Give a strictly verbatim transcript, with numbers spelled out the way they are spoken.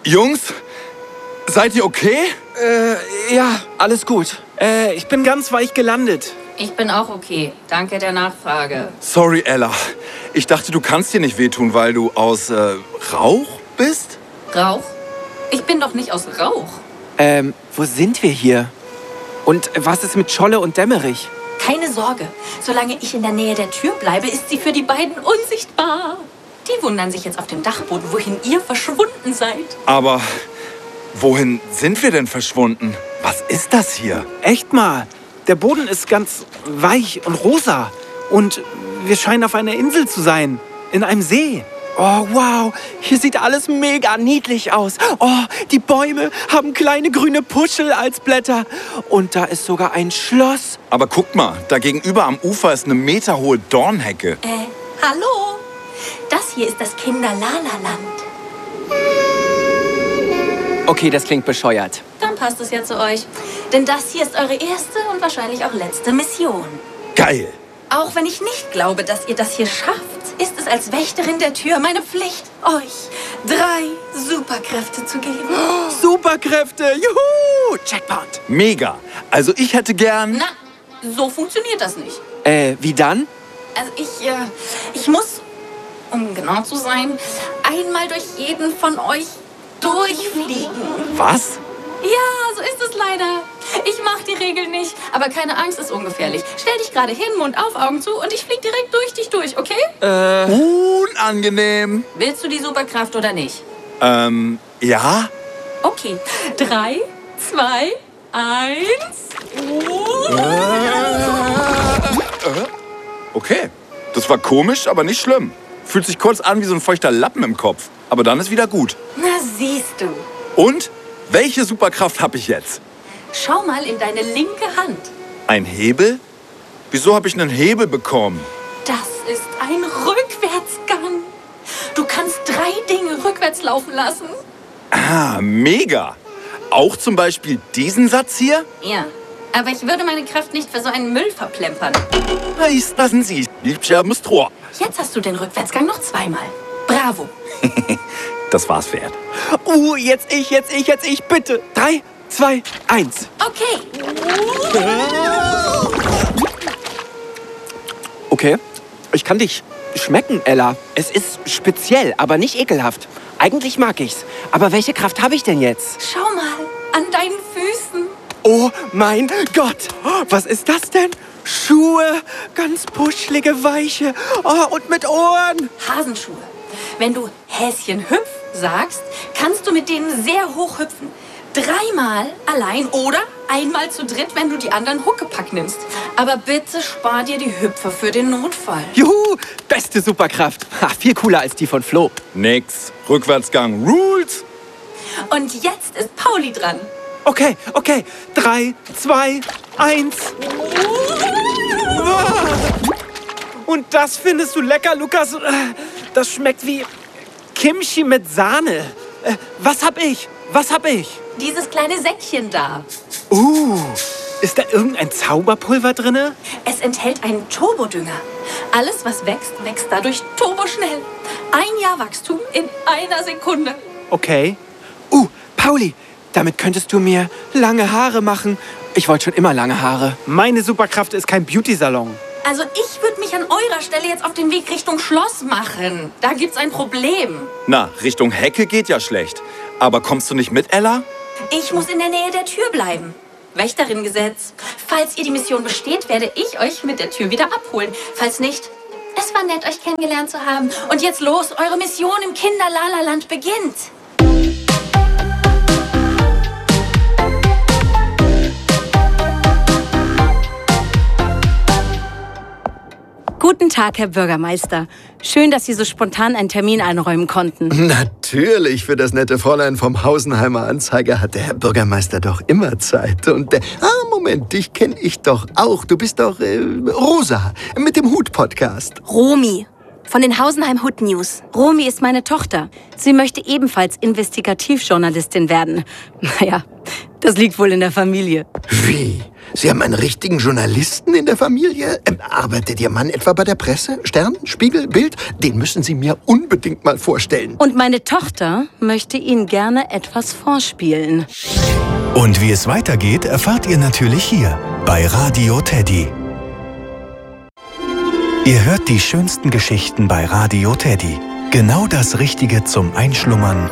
Jungs, seid ihr okay? Äh, ja, alles gut. Äh, ich bin ganz weich gelandet. Ich bin auch okay. Danke der Nachfrage. Sorry, Ella. Ich dachte, du kannst dir nicht wehtun, weil du aus äh, Rauch bist? Rauch? Ich bin doch nicht aus Rauch. Ähm, wo sind wir hier? Und was ist mit Scholle und Dämmerich? Keine Sorge. Solange ich in der Nähe der Tür bleibe, ist sie für die beiden unsichtbar. Die wundern sich jetzt auf dem Dachboden, wohin ihr verschwunden seid. Aber wohin sind wir denn verschwunden? Was ist das hier? Echt mal. Der Boden ist ganz weich und rosa. Und wir scheinen auf einer Insel zu sein. In einem See. Oh, wow. Hier sieht alles mega niedlich aus. Oh, die Bäume haben kleine grüne Puschel als Blätter. Und da ist sogar ein Schloss. Aber guck mal, da gegenüber am Ufer ist eine meterhohe Dornhecke. Äh, hallo? Das hier ist das Kinder-Lala-Land. Okay, das klingt bescheuert. Dann passt es ja zu euch. Denn das hier ist eure erste und wahrscheinlich auch letzte Mission. Geil. Auch wenn ich nicht glaube, dass ihr das hier schafft, ist es als Wächterin der Tür meine Pflicht, euch drei Superkräfte zu geben. Oh, Superkräfte! Juhu! Jackpot! Mega. Also ich hätte gern... Na, so funktioniert das nicht. Äh, wie dann? Also ich, äh, ich muss, um genau zu sein, einmal durch jeden von euch durchfliegen. Was? Ja, so ist es leider. Ich mach die Regeln nicht, aber keine Angst, ist ungefährlich. Stell dich gerade hin, Mund auf, Augen zu und ich flieg direkt durch dich durch, okay? Äh... Unangenehm. Willst du die Superkraft oder nicht? Ähm, ja? Okay. Drei, zwei, eins. Okay. Das war komisch, aber nicht schlimm. Fühlt sich kurz an wie so ein feuchter Lappen im Kopf. Aber dann ist wieder gut. Na, siehst du. Und? Welche Superkraft habe ich jetzt? Schau mal in deine linke Hand. Ein Hebel? Wieso habe ich einen Hebel bekommen? Das ist ein Rückwärtsgang. Du kannst drei Dinge rückwärts laufen lassen. Ah, mega. Auch zum Beispiel diesen Satz hier? Ja, aber ich würde meine Kraft nicht für so einen Müll verplempern. Heißt, lassen Sie. Liebscherbenstror. Jetzt hast du den Rückwärtsgang noch zweimal. Bravo. Das war's wert. Uh, jetzt ich, jetzt ich, jetzt ich, bitte. Drei, zwei, eins. Okay. Okay, ich kann dich schmecken, Ella. Es ist speziell, aber nicht ekelhaft. Eigentlich mag ich's. Aber welche Kraft habe ich denn jetzt? Schau mal, an deinen Füßen. Oh mein Gott, was ist das denn? Schuhe, ganz puschlige, weiche, oh, und mit Ohren. Hasenschuhe. Wenn du Häschen hüpf sagst, kannst du mit denen sehr hoch hüpfen. Dreimal allein oder einmal zu dritt, wenn du die anderen Huckepack nimmst. Aber bitte spar dir die Hüpfer für den Notfall. Juhu, beste Superkraft. Ha, viel cooler als die von Flo. Nix. Rückwärtsgang rules. Und jetzt ist Pauli dran. Okay, okay. Drei, zwei, eins. Und das findest du lecker, Lukas? Das schmeckt wie Kimchi mit Sahne. Was hab ich? Was hab ich? Dieses kleine Säckchen da. Uh, ist da irgendein Zauberpulver drinne? Es enthält einen Turbodünger. Alles, was wächst, wächst dadurch turboschnell. Ein Jahr Wachstum in einer Sekunde. Okay. Uh, Pauli, damit könntest du mir lange Haare machen. Ich wollte schon immer lange Haare. Meine Superkraft ist kein Beauty-Salon. Also ich würde mich an eurer Stelle jetzt auf den Weg Richtung Schloss machen. Da gibt's ein Problem. Na, Richtung Hecke geht ja schlecht. Aber kommst du nicht mit, Ella? Ich muss in der Nähe der Tür bleiben. Wächteringesetz. Falls ihr die Mission besteht, werde ich euch mit der Tür wieder abholen. Falls nicht, es war nett, euch kennengelernt zu haben. Und jetzt los, eure Mission im Kinder-Lala-Land beginnt. Guten Tag, Herr Bürgermeister. Schön, dass Sie so spontan einen Termin einräumen konnten. Natürlich, für das nette Fräulein vom Hausenheimer Anzeiger hat der Herr Bürgermeister doch immer Zeit. Und, äh, ah, Moment, dich kenne ich doch auch. Du bist doch äh, Rosa mit dem Hut-Podcast. Romy von den Hausenheim Hood News. Romy ist meine Tochter. Sie möchte ebenfalls Investigativjournalistin werden. Naja, Das liegt wohl in der Familie. Wie? Sie haben einen richtigen Journalisten in der Familie? Ähm, arbeitet Ihr Mann etwa bei der Presse? Stern, Spiegel, Bild? Den müssen Sie mir unbedingt mal vorstellen. Und meine Tochter möchte Ihnen gerne etwas vorspielen. Und wie es weitergeht, erfahrt ihr natürlich hier bei Radio Teddy. Ihr hört die schönsten Geschichten bei Radio Teddy. Genau das Richtige zum Einschlummern